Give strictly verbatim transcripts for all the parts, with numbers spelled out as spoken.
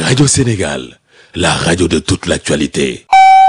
Radio Sénégal, la radio de toute l'actualité.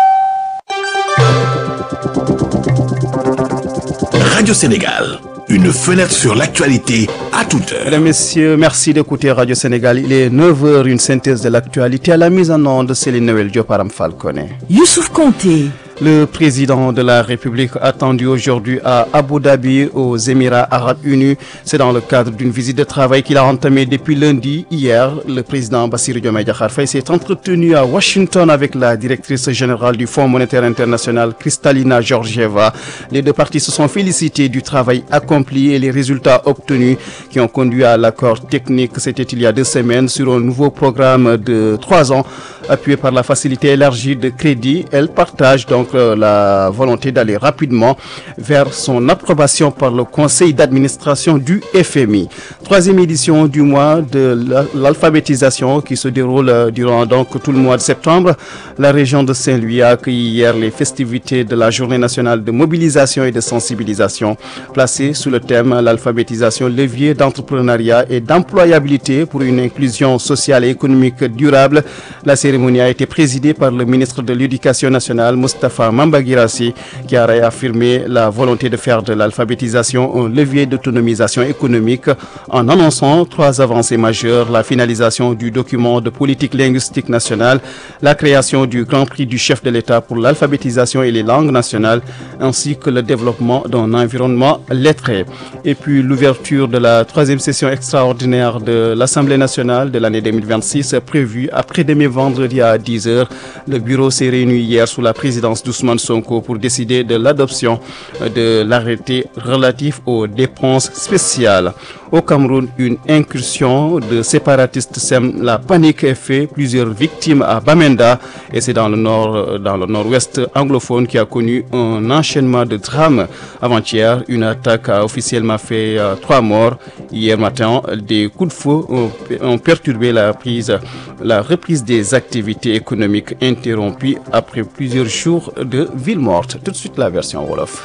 Radio Sénégal, une fenêtre sur l'actualité à toute heure. Mesdames, Messieurs, merci d'écouter Radio Sénégal. Il est neuf heures, une synthèse de l'actualité à la mise en onde de Céline Noël Diop Aram Falcone. Youssouf Konté. Le président de la République attendu aujourd'hui à Abu Dhabi, aux Émirats Arabes Unis. C'est dans le cadre d'une visite de travail qu'il a entamée depuis lundi. Hier, le président Bassirou Diomaye Diakhar Faye s'est entretenu à Washington avec la directrice générale du Fonds monétaire international, Kristalina Georgieva. Les deux parties se sont félicités du travail accompli et les résultats obtenus qui ont conduit à l'accord technique. C'était il y a deux semaines sur un nouveau programme de trois ans appuyé par la facilité élargie de crédit. Elle partage donc la volonté d'aller rapidement vers son approbation par le conseil d'administration du F M I. Troisième édition du mois de l'alphabétisation qui se déroule durant donc tout le mois de septembre. La région de Saint-Louis a accueilli hier les festivités de la journée nationale de mobilisation et de sensibilisation placée sous le thème l'alphabétisation, levier d'entrepreneuriat et d'employabilité pour une inclusion sociale et économique durable. La cérémonie a été présidée par le ministre de l'Éducation nationale, Moustapha Mamba Guirassy, qui a réaffirmé la volonté de faire de l'alphabétisation un levier d'autonomisation économique en annonçant trois avancées majeures: la finalisation du document de politique linguistique nationale, la création du Grand Prix du chef de l'État pour l'alphabétisation et les langues nationales, ainsi que le développement d'un environnement lettré. Et puis l'ouverture de la troisième session extraordinaire de l'Assemblée nationale de l'année deux mille vingt-six prévue après-demain vendredi à dix heures. Le bureau s'est réuni hier sous la présidence d'Ousmane Sonko pour décider de l'adoption de l'arrêté relatif aux dépenses spéciales. Au Cameroun, une incursion de séparatistes sème la panique et fait plusieurs victimes à Bamenda, et c'est dans le nord, dans le nord-ouest anglophone qui a connu un enchaînement de drames. Avant-hier, une attaque a officiellement fait euh, trois morts. Hier matin, des coups de feu ont, ont perturbé la prise, la reprise des activités économiques interrompues après plusieurs jours de ville morte. Tout de suite la version wolof.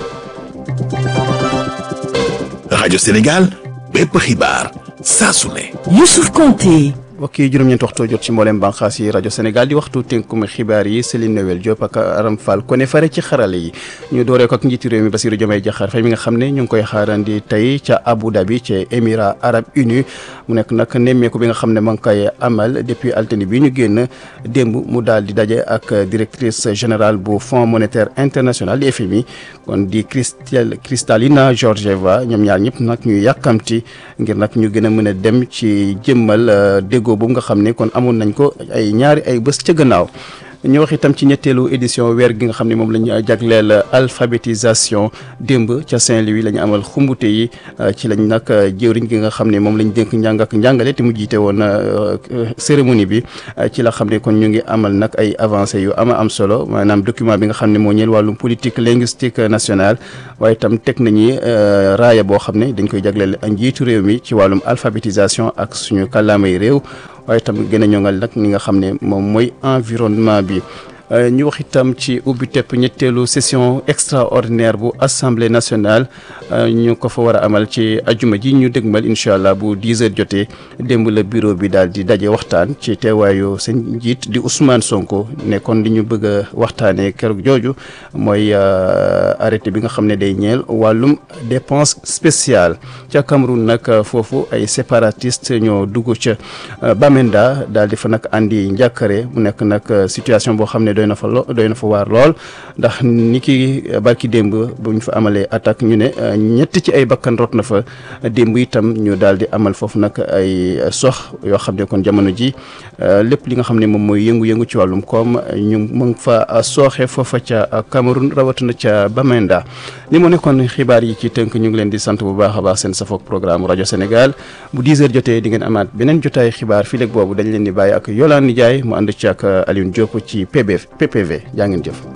Radio Sénégal, bépp xibaar saa su ne. Youssouf Konté. mbokk yi juróom-ñeent waxtu jot ci mboolem bànqaas yi rajo Sénégal di waxtu tënkum xibaar yi Céline Noël Diop ak Aram Fall Koné fare ci xarale yi ñu dooree ko ak njiitu réew mi Bassirou Diomaye Diakhar Faye mi nga xam ne ñu ngi koy xaarandi tey ca Abu Dhabi ca Émirats Arabes Unis mu nekk nag nemmeeku bi nga xam ne ma ngi koy amal depuis altine bi ñu génn démb mu daal di daje ak directrice générale bu Fonds monétaire international di F M I kon di Christel Kristalina Georgieva ñoom ñaar ñëpp nag ñu yàkkamti ngir nag ñu gën a mën a dem ci jëmmal déggoo boobu nga xam ne kon amoon nañ ko ay ñaari ay bés ca gannaaw. ñu wax itam ci ñetteelu édition weer gi nga xam ne moom la ñu jagleel alphabétisation démb ca Saint-Louis la ñu amal xumbute yi ci lañ nag jëwriñ gi nga xam ne moom lañ dénk njàng ak njàngale te mu jiite woon cérémonie bi ci la xam ne kon ñu ngi amal nag ay avancées yu ama am solo maanaam document bi nga xam ne moo ñeel wàllum politique linguistique nationale waaye itam teg nañu raaya boo xam ne dañ koy jagleel njiitu réew mi ci wàllum alphabétisation ak suñu kàllaamay réew. waaye tamit gën a ñoŋal nag ni nga xam ne moom mooy environnement bi ñu wax itam ci ubbi tepp ñetteelu session extraordinaire bu assemblée nationale ñu ko fa war a amal ci ajuma ji ñu dégmal incha allah bu dix heures jotee démb la bureau bi daal di daje waxtaan ci teewaayu seen njiit di Ousmane Sonko ne kon li ñu bëgg a waxtaanee keroog jooju mooy arrêté bi nga xam ne day ñeel wàllum dépense spéciale ca Cameroun nag foofu ay séparatiste ñoo dugg ca Bamenda daal di fa nag andi njàkkare mu nekk nag situation boo xam ne doy na fa lo doy na fa waar lool ndax ni ki barki démb bu ñu fa amalee attaque ñu ne ñett ci ay bakkan rot na fa démb itam ñu daal di amal foofu nag ay sox yoo xam ne kon jamono ji lépp li nga xam ne moom mooy yëngu-yëngu ci wàllum koom ñu mu ngi fa sooxe foofa ca Cameroun rawatina ca Bamenda. li mu nekkoon xibaar yi ci tënk ñu ngi leen di sant bu baax a baax seen safoog programme rajo Sénégal bu dix heures jotee di ngeen amaat beneen jotaay xibaar fii léegi boobu dañ leen di bàyyi ak Yolande Ndiaye mu ànd ci ak Alioune Diop ci P B P P V jaa ngeen jëf.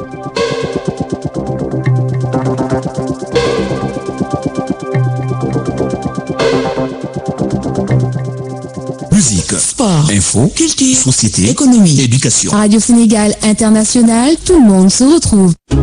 Musique, sport, info, culture, société, économie, éducation. Radio Sénégal International, tout le monde se retrouve.